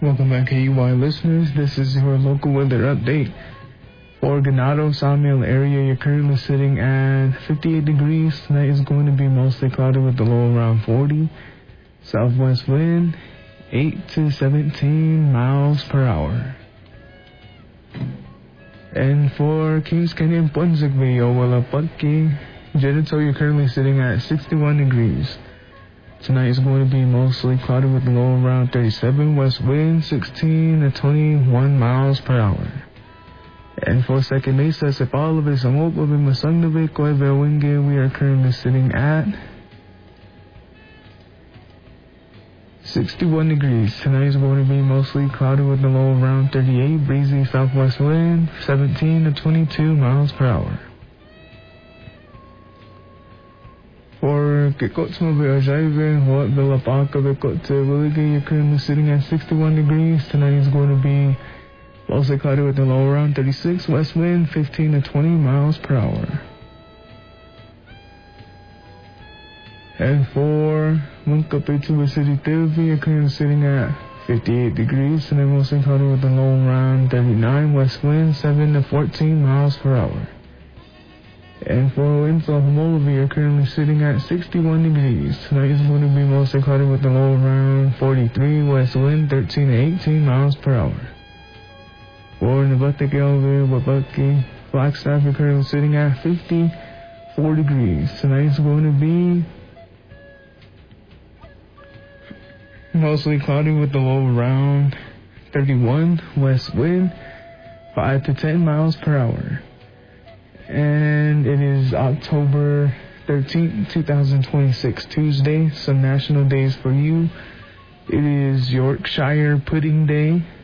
Welcome back, KUY listeners. This is your local weather update. For Ganado Sawmill area, you're currently sitting at 58 degrees. Tonight is going to be mostly cloudy with the low around 40. Southwest wind, 8 to 17 miles per hour. And for Kings Canyon Punzigwe, Owalapaki, Jedito, you're currently sitting at 61 degrees. Tonight is going to be mostly cloudy with the low around 37. West wind 16 to 21 miles per hour. And for Second Mesa, Sepalabe, Samopabe, Masangnabe, Koibe, we are currently sitting at 61 degrees. Tonight is going to be mostly cloudy with the low around 38. Breezy southwest wind 17 to 22 miles per hour. For Kikotsmabe Ajaive, Wat Vilapaka, Vikotse, Willige, you're currently sitting at 61 degrees. Tonight is going to be mostly cloudy with the low around 36. West wind 15 to 20 miles per hour. And for Munkapetuba City Therapy, you're currently sitting at 58 degrees. Tonight mostly cloudy with the low around 39. West wind 7 to 14 miles per hour. And for Winslow Homology, you're currently sitting at 61 degrees. Tonight is going to be mostly cloudy with the low around 43. West wind 13 to 18 miles per hour. For Nabatek Elvie, Wabaki, Flagstaff, you're currently sitting at 54 degrees. Tonight is going to be mostly cloudy with the low around 31. West wind 5 to 10 miles per hour. And it is October 13th, 2026, Tuesday. Some national days for you. It is Yorkshire Pudding Day,